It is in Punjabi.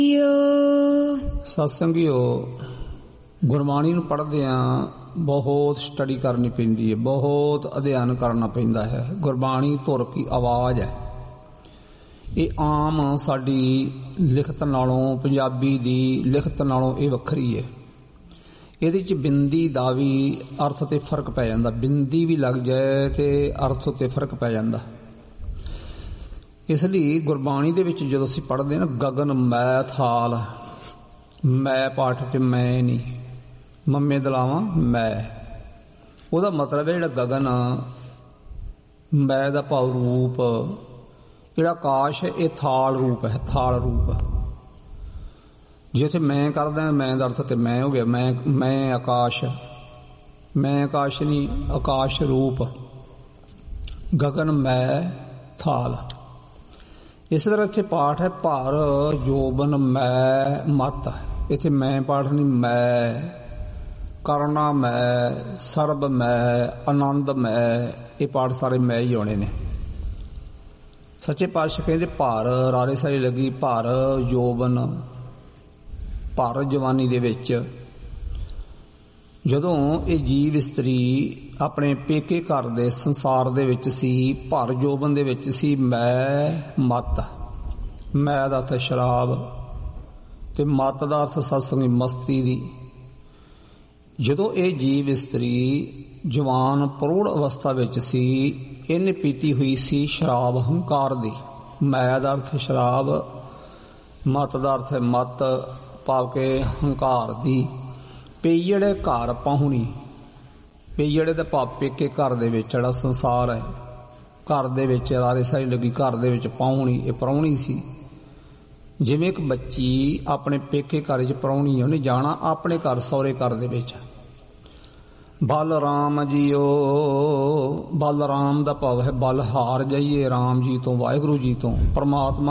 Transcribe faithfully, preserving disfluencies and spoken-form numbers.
ਸਤਸੰਗੀਓ, ਗੁਰਬਾਣੀ ਨੂੰ ਪੜ੍ਹਦਿਆਂ ਬਹੁਤ ਸਟੱਡੀ ਕਰਨੀ ਪੈਂਦੀ ਹੈ, ਬਹੁਤ ਅਧਿਐਨ ਕਰਨਾ ਪੈਂਦਾ ਹੈ। ਗੁਰਬਾਣੀ ਧੁਰ ਕੀ ਆਵਾਜ਼ ਹੈ। ਇਹ ਆਮ ਸਾਡੀ ਲਿਖਤ ਨਾਲੋਂ, ਪੰਜਾਬੀ ਦੀ ਲਿਖਤ ਨਾਲੋਂ ਇਹ ਵੱਖਰੀ ਹੈ। ਇਹਦੇ 'ਚ ਬਿੰਦੀ ਦਾ ਵੀ ਅਰਥ 'ਤੇ ਫਰਕ ਪੈ ਜਾਂਦਾ। ਬਿੰਦੀ ਵੀ ਲੱਗ ਜਾਏ ਤੇ ਅਰਥ 'ਤੇ ਫਰਕ ਪੈ ਜਾਂਦਾ। ਇਸ ਲਈ ਗੁਰਬਾਣੀ ਦੇ ਵਿੱਚ ਜਦੋਂ ਅਸੀਂ ਪੜ੍ਹਦੇ ਹਾਂ ਨਾ, ਗਗਨ ਮੈ ਥਾਲ, ਮੈਂ ਪਾਠ 'ਚ ਮੈਂ ਨਹੀਂ, ਮੰਮੇ ਦਲਾਵਾਂ ਮੈਂ, ਉਹਦਾ ਮਤਲਬ ਹੈ ਜਿਹੜਾ ਗਗਨ, ਮੈਂ ਦਾ ਭਾਵ ਰੂਪ, ਜਿਹੜਾ ਆਕਾਸ਼ ਹੈ ਇਹ ਥਾਲ ਰੂਪ ਹੈ, ਥਾਲ ਰੂਪ। ਜੇ ਉੱਥੇ ਮੈਂ ਕਰਦਾ, ਮੈਂ ਦਾ ਅਰਥ ਤੇ ਮੈਂ ਹੋ ਗਿਆ। ਮੈਂ ਮੈਂ ਆਕਾਸ਼, ਮੈਂ ਆਕਾਸ਼ ਨਹੀਂ, ਆਕਾਸ਼ ਰੂਪ। ਗਗਨ ਮੈਂ ਥਾਲ। ਇਸੇ ਤਰ੍ਹਾਂ ਇੱਥੇ ਪਾਠ ਹੈ ਭਰ ਜੋਬਨ ਮੈਂ ਮਤ। ਇੱਥੇ ਮੈਂ ਪਾਠ ਨਹੀਂ, ਮੈਂ ਕਰਨਾ, ਮੈਂ ਸਰਬ, ਮੈਂ ਆਨੰਦ, ਮੈਂ, ਇਹ ਪਾਠ ਸਾਰੇ ਮੈਂ ਹੀ ਆਉਣੇ ਨੇ। ਸੱਚੇ ਪਾਤਸ਼ਾਹ ਕਹਿੰਦੇ ਭਰ ਰਾਰੇ ਸਾਰੀ ਲੱਗੀ, ਭਰ ਜੋਬਨ, ਭਰ ਜਵਾਨੀ ਦੇ ਵਿੱਚ ਜਦੋਂ ਇਹ ਜੀਵ ਇਸਤਰੀ ਆਪਣੇ ਪੇਕੇ ਘਰ ਦੇ ਸੰਸਾਰ ਦੇ ਵਿੱਚ ਸੀ, ਭਰ ਜੋਬਨ ਦੇ ਵਿੱਚ ਸੀ, ਮੈਂ ਮਤ। ਮੈਂ ਦਾ ਅਰਥ ਸ਼ਰਾਬ ਤੇ ਮਤ ਦਾ ਅਰਥ ਸਤਸੰਗੀ ਮਸਤੀ ਦੀ। ਜਦੋਂ ਇਹ ਜੀਵ ਇਸਤਰੀ ਜਵਾਨ ਪ੍ਰੌੜ ਅਵਸਥਾ ਵਿੱਚ ਸੀ, ਇਹਨੇ ਪੀਤੀ ਹੋਈ ਸੀ ਸ਼ਰਾਬ ਹੰਕਾਰ ਦੀ। ਮੈਂ ਦਾ ਅਰਥ ਸ਼ਰਾਬ, ਮਤ ਦਾ ਅਰਥ ਮਤ, ਭਾਵ ਕੇ ਹੰਕਾਰ ਦੀ। ਪਈੜੇ ਘਰ ਪਾਹੁਣੀ, ਪਈੜੇ ਦਾ ਭਾਵ ਪੇਕੇ ਘਰ ਦੇ ਵਿੱਚ ਜਿਹੜਾ ਸੰਸਾਰ ਹੈ, ਘਰ ਦੇ ਵਿੱਚ ਰਾਰੇ ਸਾਰੀ ਲੱਗੀ, ਘਰ ਦੇ ਵਿੱਚ ਪਾਹੁਣੀ, ਇਹ ਪ੍ਰਾਹੁਣੀ ਸੀ। ਜਿਵੇਂ ਇੱਕ ਬੱਚੀ ਆਪਣੇ ਪੇਕੇ ਘਰ 'ਚ ਪ੍ਰਾਹੁਣੀ ਹੈ, ਉਹਨੇ ਜਾਣਾ ਆਪਣੇ ਘਰ, ਸਹੁਰੇ ਘਰ ਦੇ ਵਿੱਚ। ਬਲਰਾਮ ਜੀਓ, ਬਲਰਾਮ ਦਾ ਭਾਵ ਹੈ ਬਲ ਹਾਰ ਜਾਈਏ ਰਾਮ ਜੀ ਤੋਂ, ਵਾਹਿਗੁਰੂ ਜੀ ਤੋਂ, ਪਰਮਾਤਮਾ